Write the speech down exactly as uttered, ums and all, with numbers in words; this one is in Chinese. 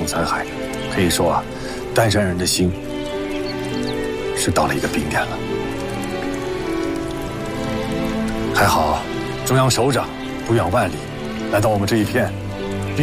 重残骸，可以说啊，丹山人的心是到了一个冰点了。还好，中央首长不远万里来到我们这一片。